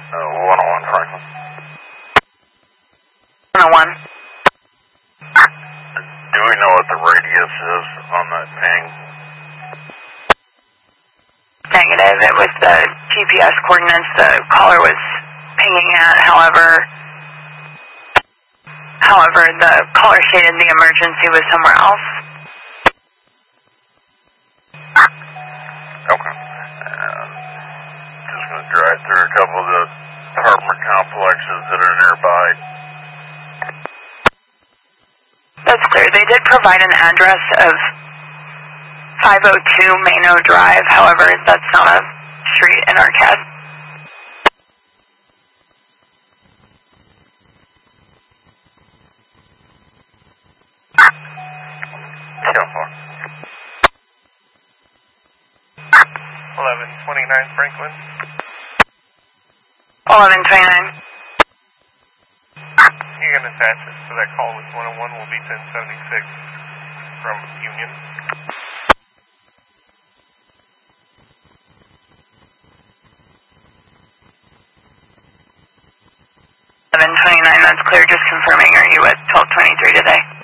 101 Franklin. 101. Do we know what the radius is on that ping? Negative. It was the GPS coordinates the caller was pinging at. However, the caller stated the emergency was somewhere else. Okay. Just going to drive through a couple of the apartment complexes that are nearby. That's clear. They did provide an address of 502 Mano Drive. However, that's not a street in our CAD. So far. 1129 Franklin. 1129. You can attach it to that call with 101 will be 1076 from Union. 1129, that's clear. Just confirming, are you at 1223 today?